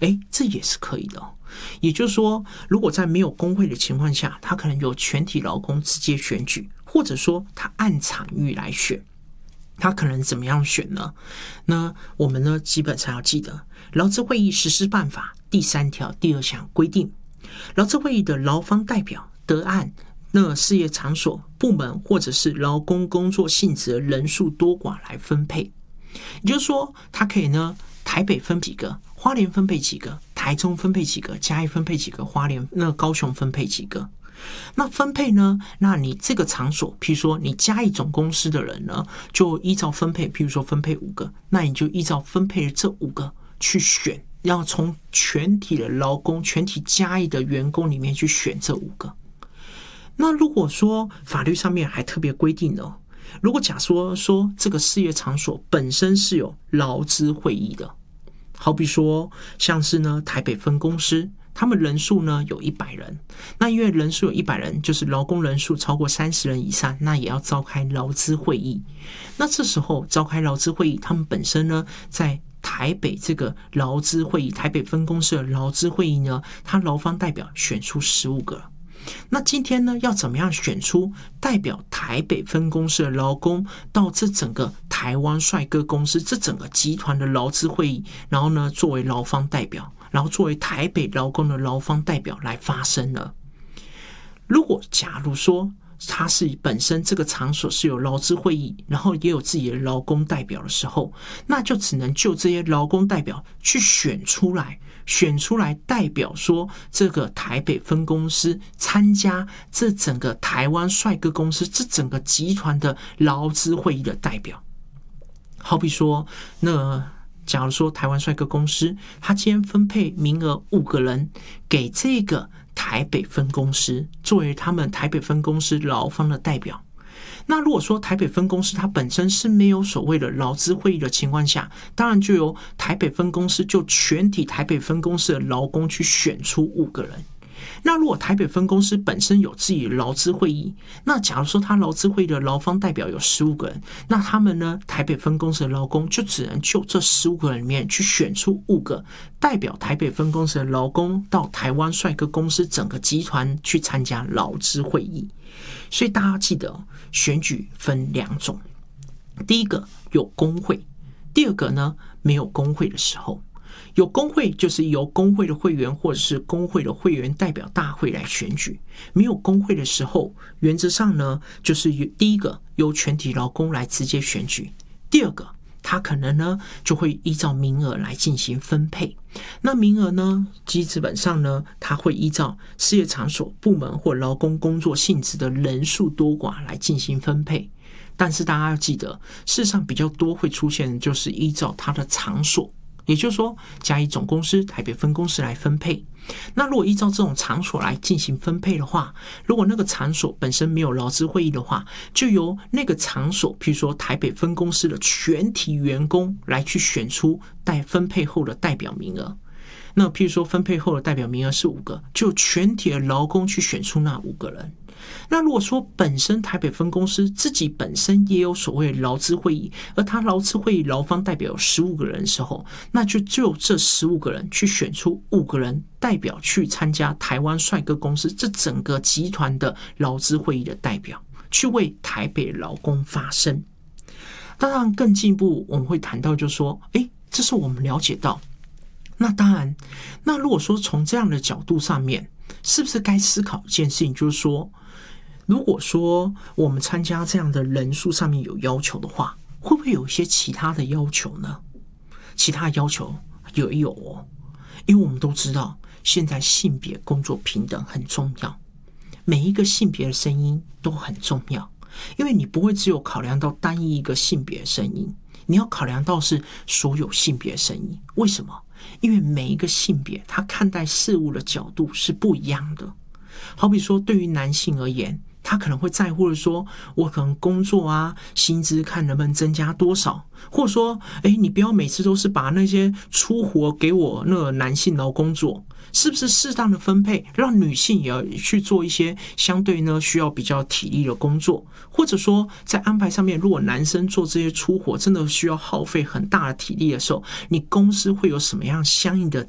这也是可以的也就是说，如果在没有工会的情况下，他可能由全体劳工直接选举，或者说他按场域来选，他可能怎么样选呢？那我们呢，基本上要记得劳资会议实施办法第3条第2项规定，劳资会议的劳方代表得按那事业场所、部门或者是劳工工作性质的人数多寡来分配。也就是说，他可以呢，台北分几个，花莲分配几个，台中分配几个，嘉义分配几个，高雄分配几个。那分配呢？那你这个场所，譬如说你嘉义总公司的人呢，就依照分配，譬如说分配5个，那你就依照分配的这5个去选，要从全体的劳工、全体嘉义的员工里面去选这5个。那如果说法律上面还特别规定呢，如果假说这个事业场所本身是有劳资会议的，好比说像是呢台北分公司，他们人数呢有100人，那因为人数有100人，就是劳工人数超过30人以上，那也要召开劳资会议。那这时候召开劳资会议，他们本身呢在台北这个劳资会议，台北分公司的劳资会议呢，他劳方代表选出15个。那今天呢，要怎么样选出代表台北分公司的劳工到这整个台湾帅哥公司这整个集团的劳资会议，然后呢作为劳方代表，然后作为台北劳工的劳方代表来发声呢？如果假如说他是本身这个场所是有劳资会议，然后也有自己的劳工代表的时候，那就只能就这些劳工代表去选出来代表说这个台北分公司参加这整个台湾帅哥公司这整个集团的劳资会议的代表。好比说，那假如说台湾帅哥公司他今天分配名额5个人给这个台北分公司作为他们台北分公司劳方的代表，那如果说台北分公司它本身是没有所谓的劳资会议的情况下，当然就由台北分公司就全体台北分公司的劳工去选出5个人。那如果台北分公司本身有自己的劳资会议，那假如说他劳资会议的劳方代表有15个人，那他们呢台北分公司的劳工就只能就这15个人里面去选出5个代表台北分公司的劳工到台湾帅哥公司整个集团去参加劳资会议。所以大家记得选举分2种，第一个有工会，第二个呢没有工会的时候。有工会就是由工会的会员或者是工会的会员代表大会来选举，没有工会的时候，原则上呢就是第一个由全体劳工来直接选举，第二个他可能呢就会依照名额来进行分配。那名额呢基本上呢他会依照事业场所、部门或劳工工作性质的人数多寡来进行分配。但是大家要记得，事实上比较多会出现的就是依照他的场所，也就是说嘉义总公司、台北分公司来分配。那如果依照这种场所来进行分配的话，如果那个场所本身没有劳资会议的话，就由那个场所，譬如说台北分公司的全体员工来去选出分配后的代表名额。那譬如说分配后的代表名额是5个，就全体的劳工去选出那5个人。那如果说本身台北分公司自己本身也有所谓的劳资会议，而他劳资会议劳方代表有15个人的时候，那就这15个人去选出5个人代表去参加台湾帅哥公司这整个集团的劳资会议的代表，去为台北劳工发声。当然更进一步我们会谈到就是说，这是我们了解到，那当然，那如果说从这样的角度上面，是不是该思考一件事情，就是说如果说我们参加这样的人数上面有要求的话，会不会有一些其他的要求呢？其他要求也有哦，因为我们都知道现在性别工作平等很重要，每一个性别的声音都很重要，因为你不会只有考量到单一一个性别的声音，你要考量到是所有性别的声音。为什么？因为每一个性别他看待事物的角度是不一样的。好比说对于男性而言，他可能会在乎的说，我可能工作啊，薪资看能不能增加多少，或者说你不要每次都是把那些粗活给我那个男性劳工做，是不是适当的分配，让女性也要去做一些相对呢需要比较体力的工作，或者说在安排上面，如果男生做这些粗活真的需要耗费很大的体力的时候，你公司会有什么样相应的